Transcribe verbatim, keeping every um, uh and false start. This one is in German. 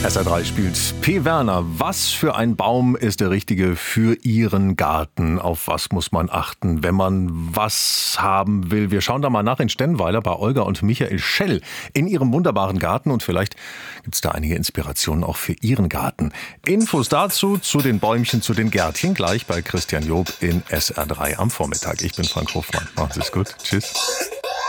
S R drei spielt P. Werner. Was für ein Baum ist der richtige für Ihren Garten? Auf was muss man achten, wenn man was haben will? Wir schauen da mal nach in Stennweiler bei Olga und Michael Schell in ihrem wunderbaren Garten und vielleicht gibt es da einige Inspirationen auch für Ihren Garten. Infos dazu, zu den Bäumchen, zu den Gärtchen gleich bei Christian Job in S R drei am Vormittag. Ich bin Frank Hofmann. Macht es gut. Tschüss.